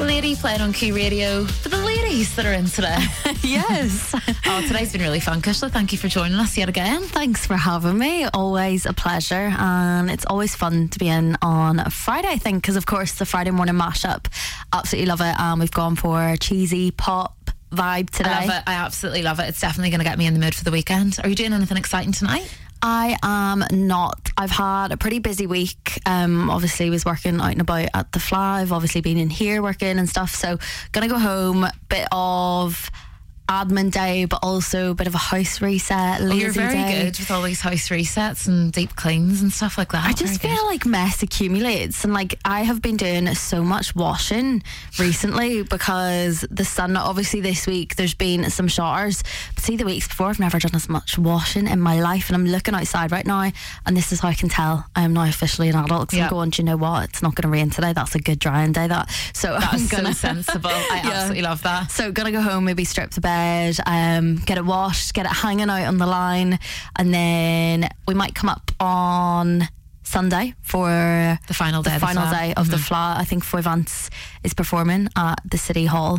Lady playing on Q Radio for the ladies that are in today. Yes. Oh, today's been really fun, Kishla. Thank you for joining us yet again. Thanks for having me. Always a pleasure. And it's always fun to be in on a Friday, I think, because, of course, the Friday morning mashup. Absolutely love it. And we've gone for a cheesy pop vibe today. I love it. I absolutely love it. It's definitely going to get me in the mood for the weekend. Are you doing anything exciting tonight? I am not. I've had a pretty busy week. Obviously was working out and about at the Fly. I've obviously been in here working and stuff. So gonna go home, bit of admin day, but also a bit of a house reset. Oh, you're very day. good with all these house resets and deep cleans and stuff like that. I just feel like mess accumulates, and like I have been doing so much washing recently because the sun, obviously this week there's been some showers, but see the weeks before I've never done as much washing in my life, and I'm looking outside right now and this is how I can tell I am now officially an adult, because I'm going, do you know what, it's not going to rain today, that's a good drying day, so that's so sensible. I absolutely love that. So gonna go home, maybe strip the bed, get it washed, get it hanging out on the line, and then we might come up on Sunday for the final day of the Fla. I think Foy Vance is performing at the City Hall.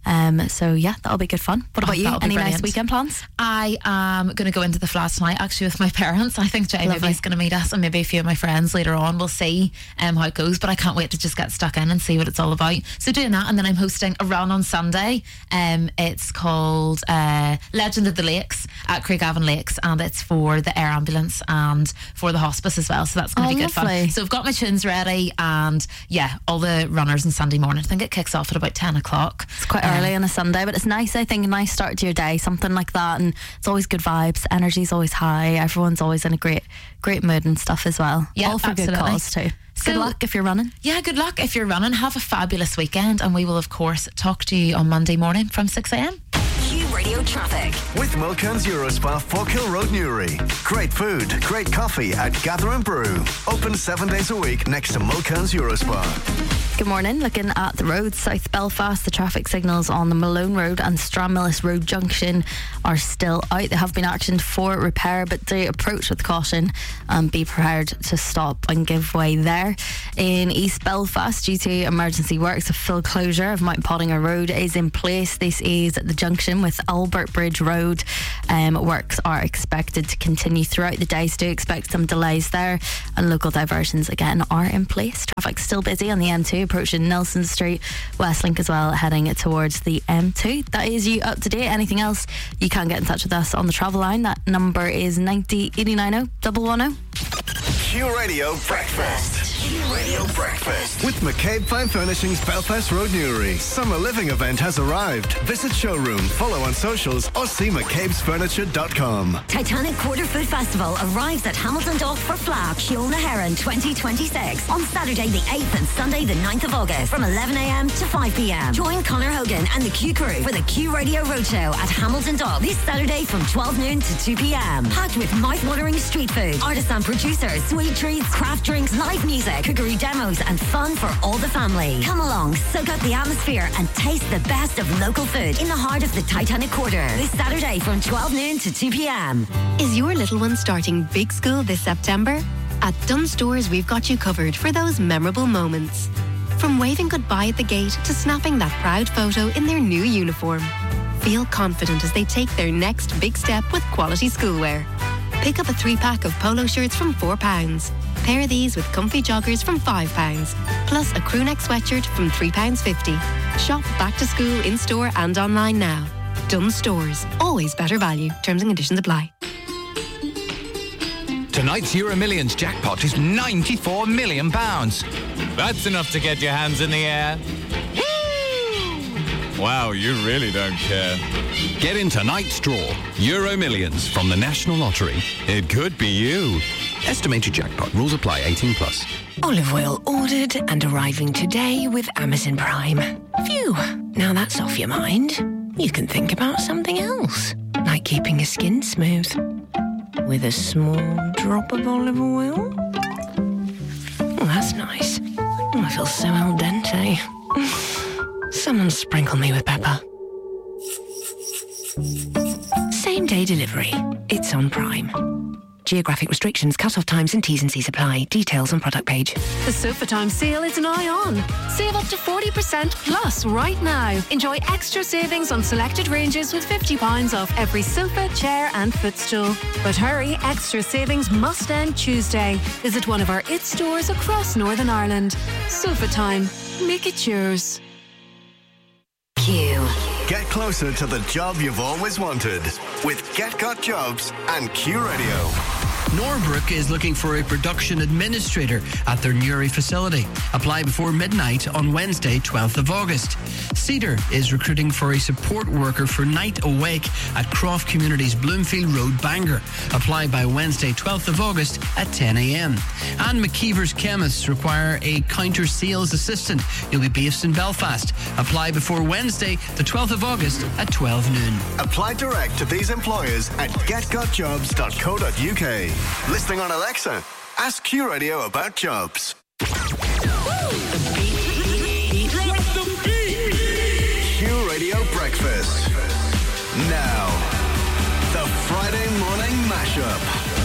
So yeah, that'll be good fun. What about you? Any nice weekend plans? I am going to go into the Fla tonight, actually, with my parents. I think Jay maybe is going to meet us, and maybe a few of my friends later on. We'll see how it goes, but I can't wait to just get stuck in and see what it's all about. So doing that, and then I'm hosting a run on Sunday. It's called Legend of the Lakes at Craigavon Lakes, and it's for the air ambulance and for the hospice as well. So that's going to be good fun. So I've got my tunes ready, and yeah, all the runners on Sunday morning. I think it kicks off at about 10 o'clock. It's quite early on a Sunday, but it's nice, I think, a nice start to your day, something like that, and it's always good vibes, energy's always high, everyone's always in a great mood and stuff as well. Yeah, all for absolutely. Good cause too. Good luck if you're running. Yeah, good luck if you're running. Have a fabulous weekend, and we will of course talk to you on Monday morning from 6am. Q Radio Traffic. With Milkans Eurospa, Forkhill Road, Newry. Great food, great coffee at Gather and Brew. Open 7 days a week next to Milkans Eurospa. Good morning. Looking at the roads, South Belfast, the traffic signals on the Malone Road and Stranmillis Road Junction are still out. They have been actioned for repair, but do approach with caution and be prepared to stop and give way there. In East Belfast, due to emergency works, a full closure of Mount Pottinger Road is in place. This is at the junction with Albert Bridge Road. Works are expected to continue throughout the day, so do expect some delays there, and local diversions again are in place. Traffic still busy on the M2 approaching Nelson Street, Westlink as well, heading towards the M2. That is you up to date. Anything else, you can get in touch with us on the travel line. That number is 90 89 110. Q Radio Breakfast. Q Radio Breakfast. With McCabe Fine Furnishings, Belfast Road, Newry. Summer living event has arrived. Visit showroom, follow on socials, or see mccabesfurniture.com. Titanic Quarter Food Festival arrives at Hamilton Dock for Flag, Shiel na Heron 2026 on Saturday the 8th and Sunday the 9th of August from 11am to 5pm. Join Conor Hogan and the Q crew for the Q Radio Roadshow at Hamilton Dock this Saturday from 12 noon to 2pm. Packed with mouth-watering street food, artisan producers, sweet treats, craft drinks, live music, cookery demos, and fun for all the family. Come along, soak up the atmosphere, and taste the best of local food in the heart of the Titanic Quarter this Saturday from 12 noon to 2pm. Is your little one starting big school this September? At Dunnes Stores, we've got you covered for those memorable moments. From waving goodbye at the gate to snapping that proud photo in their new uniform. Feel confident as they take their next big step with quality schoolwear. Pick up a 3-pack of polo shirts from £4. Pair these with comfy joggers from £5. Plus a crewneck sweatshirt from £3.50. Shop back to school in store and online now. Dunnes Stores. Always better value. Terms and conditions apply. Tonight's Euro Millions jackpot is £94 million. That's enough to get your hands in the air. Woo! Wow, you really don't care. Get in tonight's draw. Euro Millions from the National Lottery. It could be you. Estimated jackpot. Rules apply. 18 plus. Olive oil ordered and arriving today with Amazon Prime. Phew. Now that's off your mind. You can think about something else. Like keeping your skin smooth. With a small drop of olive oil. Oh, that's nice. Oh, I feel so al dente. Someone sprinkle me with pepper. Same day delivery. It's on Prime. Geographic restrictions, cut-off times and T's and C's apply. Details on product page. The Sofa Time sale is now on. Save up to 40% plus right now. Enjoy extra savings on selected ranges with £50 off every sofa, chair and footstool. But hurry, extra savings must end Tuesday. Visit one of our IT stores across Northern Ireland. Sofa Time. Make it yours. Q. Get closer to the job you've always wanted with Get Got Jobs and Q Radio. Norbrook is looking for a production administrator at their Newry facility. Apply before midnight on Wednesday, 12th of August. Cedar is recruiting for a support worker for Night Awake at Croft Communities, Bloomfield Road, Bangor. Apply by Wednesday, 12th of August at 10 a.m. And McKeever's Chemists require a counter sales assistant. You'll be based in Belfast. Apply before Wednesday, the 12th of August at 12 noon. Apply direct to these employers at getgotjobs.co.uk. Listening on Alexa, ask Q Radio about jobs. Q Radio Breakfast. Now, the Friday morning mashup.